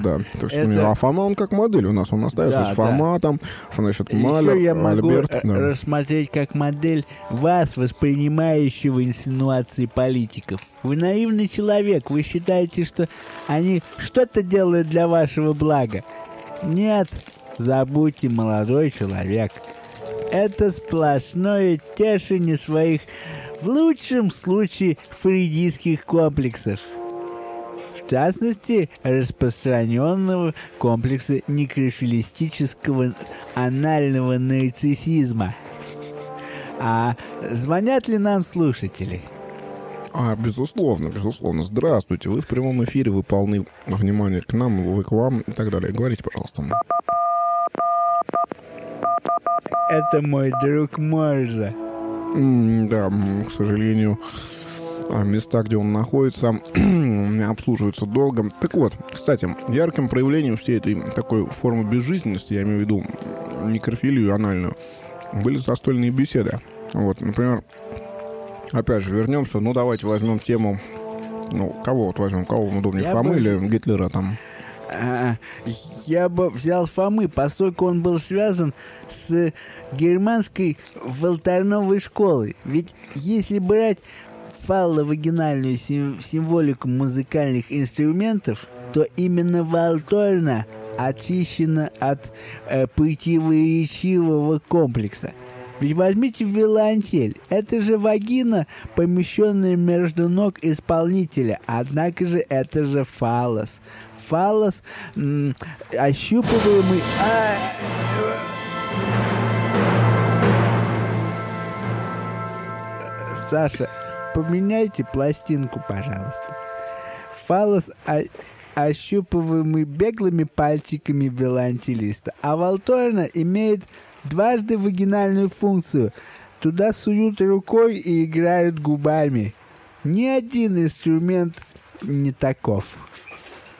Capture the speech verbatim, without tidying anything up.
да. То есть, это... А Фома, он как модель у нас. Он остается да, с Фома, да. там, значит, Малер, я могу Альберт. Да. рассмотреть как модель вас, воспринимающего инсинуации политиков. Вы наивный человек. Вы считаете, что они что-то делают для вашего блага. Нет, забудьте, молодой человек. Это сплошное тешение своих, в лучшем случае, фрейдистских комплексов. В частности, распространенного комплекса некрофилистического анального нарциссизма. А звонят ли нам слушатели? А, безусловно, безусловно. Здравствуйте, вы в прямом эфире, вы полны внимания к нам, вы к вам и так далее. Говорите, пожалуйста. Это мой друг Морзе. Mm, да, к сожалению, места, где он находится, не обслуживаются долго. Так вот, кстати, ярким проявлением всей этой такой формы безжизненности, я имею в виду некрофилию анальную, были застольные беседы. Вот, например, опять же, вернемся, ну, давайте возьмем тему, ну, кого вот возьмем, кого удобнее, Фомы бы... или Гитлера там? А, я бы взял Фомы, поскольку он был связан с германской вольтерновой школой. Ведь если брать фалловагинальную сим- символику музыкальных инструментов, то именно вольтерна очищена от э, противоречивого комплекса. Ведь возьмите виолончель. Это же вагина, помещенная между ног исполнителя. Однако же это же фаллос. Фаллос м- ощупываемый... А... Саша, поменяйте пластинку, пожалуйста. Фаллос о- ощупываемый беглыми пальчиками виолончелиста. А вольтерна имеет дважды вагинальную функцию. Туда суют рукой и играют губами. Ни один инструмент не таков.